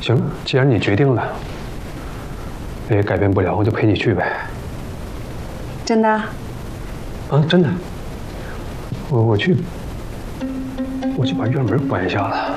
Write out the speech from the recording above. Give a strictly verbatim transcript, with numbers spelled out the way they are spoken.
行，既然你决定了，我也改变不了，我就陪你去呗。 真的？ 啊，真的。我我去，我去把院门关一下子。